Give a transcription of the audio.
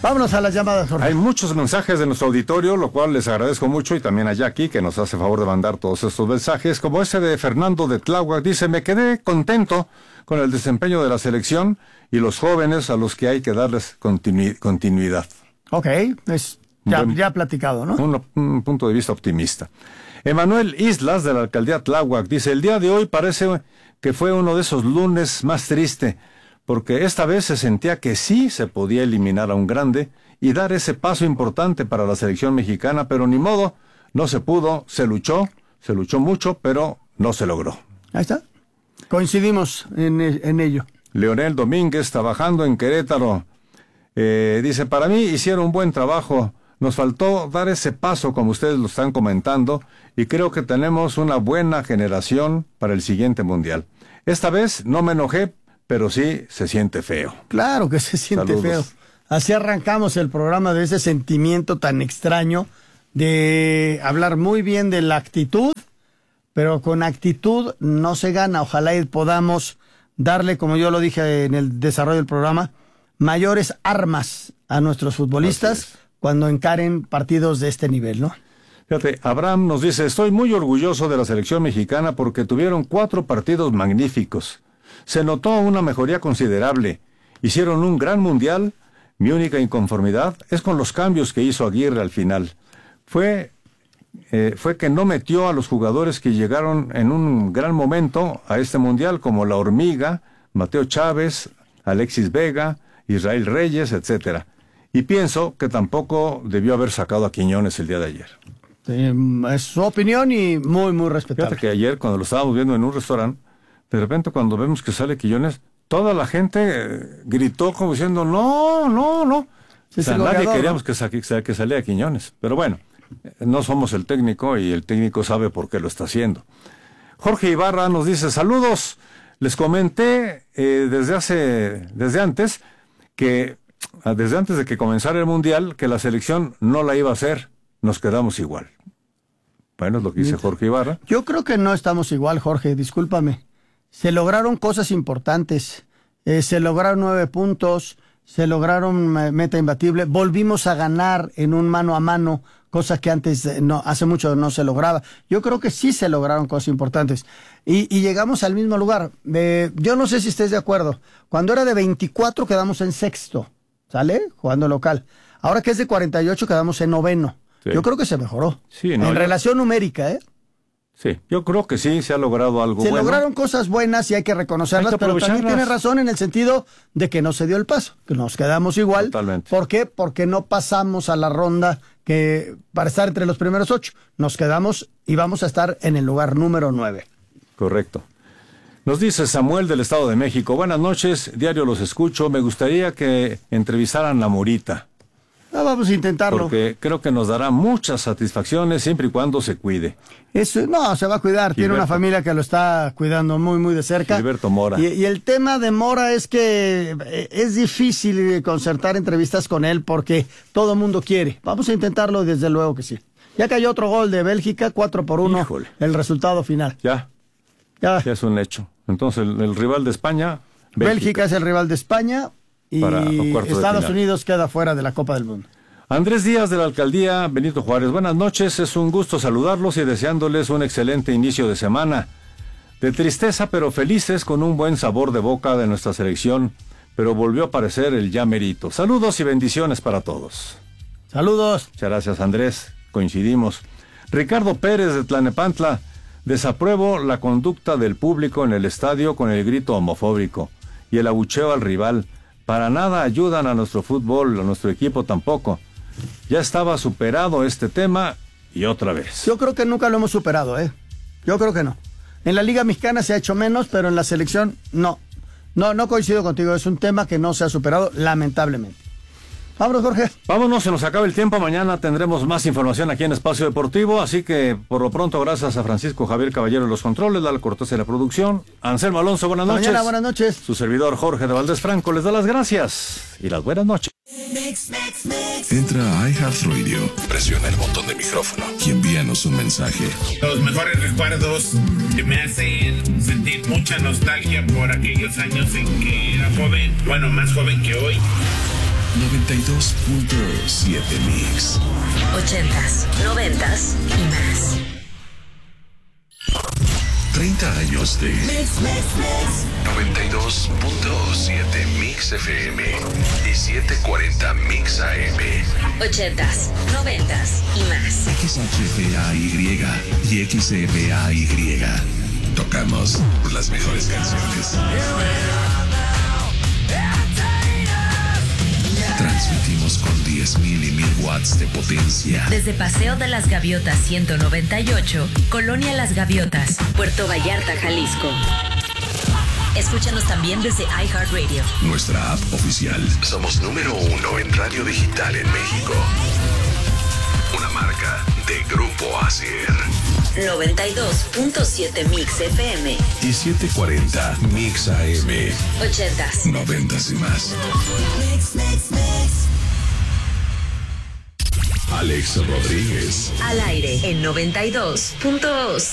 Vámonos a las llamadas, Jorge. Hay muchos mensajes de nuestro auditorio, lo cual les agradezco mucho, y también a Jackie, que nos hace favor de mandar todos estos mensajes, como ese de Fernando de Tláhuac. Dice: me quedé contento con el desempeño de la selección y los jóvenes a los que hay que darles continuidad. Ok, ya platicado, ¿no? Un punto de vista optimista. Emanuel Islas, de la alcaldía Tláhuac, dice: el día de hoy parece que fue uno de esos lunes más triste, porque esta vez se sentía que sí se podía eliminar a un grande y dar ese paso importante para la selección mexicana, pero ni modo, no se pudo, se luchó mucho, pero no se logró. Ahí está. Coincidimos en ello. Leonel Domínguez, trabajando en Querétaro, dice: para mí hicieron un buen trabajo, nos faltó dar ese paso como ustedes lo están comentando, y creo que tenemos una buena generación para el siguiente mundial. Esta vez no me enojé, pero sí se siente feo. Claro que se siente feo. Así arrancamos el programa, de ese sentimiento tan extraño de hablar muy bien de la actitud, pero con actitud no se gana. Ojalá y podamos darle, como yo lo dije en el desarrollo del programa, mayores armas a nuestros futbolistas cuando encaren partidos de este nivel, ¿no? Fíjate, Abraham nos dice: estoy muy orgulloso de la selección mexicana porque tuvieron 4 partidos magníficos. Se notó una mejoría considerable. Hicieron un gran mundial. Mi única inconformidad es con los cambios que hizo Aguirre al final. Fue que no metió a los jugadores que llegaron en un gran momento a este mundial, como La Hormiga, Mateo Chávez, Alexis Vega, Israel Reyes, etcétera. Y pienso que tampoco debió haber sacado a Quiñones el día de ayer. Es su opinión y muy, muy respetable. Fíjate que ayer, cuando lo estábamos viendo en un restaurante, de repente cuando vemos que sale Quiñones, toda la gente gritó como diciendo: no. O sea, nadie queríamos que saliera Quiñones. Pero bueno, no somos el técnico y el técnico sabe por qué lo está haciendo. Jorge Ibarra nos dice: saludos, les comenté desde antes de que comenzara el Mundial que la selección no la iba a hacer, nos quedamos igual. Bueno, es lo que dice Jorge Ibarra. Yo creo que no estamos igual, Jorge, discúlpame. Se lograron cosas importantes, se lograron 9 puntos, se lograron meta imbatible, volvimos a ganar en un mano a mano, cosa que antes, hace mucho no se lograba. Yo creo que sí se lograron cosas importantes y llegamos al mismo lugar. Yo no sé si estés de acuerdo, cuando era de 24 quedamos en sexto, ¿sale? Jugando local. Ahora que es de 48 quedamos en noveno. Sí. Yo creo que se mejoró. Sí, en relación numérica, ¿eh? Sí, yo creo que sí, se ha logrado algo bueno. Se lograron cosas buenas y hay que reconocerlas, pero también tiene razón en el sentido de que no se dio el paso, que nos quedamos igual. Totalmente. ¿Por qué? Porque no pasamos a la ronda que para estar entre los primeros 8. Nos quedamos y vamos a estar en el lugar número 9. Correcto. Nos dice Samuel del Estado de México: buenas noches, diario los escucho, me gustaría que entrevistaran a Morita. Vamos a intentarlo. Porque creo que nos dará muchas satisfacciones siempre y cuando se cuide. No, se va a cuidar. Tiene una familia que lo está cuidando muy, muy de cerca. Gilberto Mora. Y el tema de Mora es que es difícil concertar entrevistas con él porque todo mundo quiere. Vamos a intentarlo, desde luego que sí. Ya cayó otro gol de Bélgica, 4-1. Híjole. El resultado final. Ya es un hecho. Entonces, el rival de España... Bélgica es el rival de España. Y Estados Unidos queda fuera de la Copa del Mundo. Andrés Díaz, de la alcaldía Benito Juárez: buenas noches, es un gusto saludarlos y deseándoles un excelente inicio de semana. De tristeza pero felices, con un buen sabor de boca de nuestra selección, pero volvió a aparecer el ya merito. Saludos y bendiciones para todos. Saludos. Muchas gracias, Andrés, coincidimos. Ricardo Pérez, de Tlanepantla: desapruebo la conducta del público en el estadio con el grito homofóbico y el abucheo al rival. Para nada ayudan a nuestro fútbol, a nuestro equipo tampoco. Ya estaba superado este tema y otra vez. Yo creo que nunca lo hemos superado, ¿eh? Yo creo que no. En la Liga Mexicana se ha hecho menos, pero en la selección no. No coincido contigo, es un tema que no se ha superado, lamentablemente. Vámonos, Jorge. Vámonos, se nos acaba el tiempo. Mañana tendremos más información aquí en Espacio Deportivo, así que por lo pronto, gracias a Francisco Javier Caballero en los controles, Lalo Cortés en la producción, Anselmo Alonso, buenas noches. Mañana, buenas noches. Su servidor Jorge de Valdés Franco les da las gracias y las buenas noches. Entra a iHeartRadio, presiona el botón de micrófono y envíanos un mensaje. Los mejores recuerdos que me hacen sentir mucha nostalgia por aquellos años en que era joven, bueno, más joven que hoy. 92.7 Mix. 80s, 90s y más. 30 años de 92.7 Mix FM y 740 Mix AM. 80s, 90s y más. XHPAY y XEPAY. Tocamos las mejores canciones. Transmitimos con 10,000 y 1000 watts de potencia. Desde Paseo de las Gaviotas 198, Colonia Las Gaviotas, Puerto Vallarta, Jalisco. Escúchanos también desde iHeartRadio. Nuestra app oficial. Somos número 1 en radio digital en México. Una marca de Grupo Asier. 92.7 Mix FM Y 740 Mix AM. 80s, 90s y más. Alex Rodríguez. al aire en 92.2.